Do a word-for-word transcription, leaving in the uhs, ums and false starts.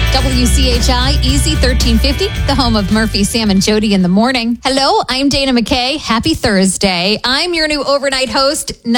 W C H I Easy thirteen fifty, the home of Murphy, Sam, and Jody in the morning. Hello, I'm Dana McKay. Happy Thursday. I'm your new overnight host.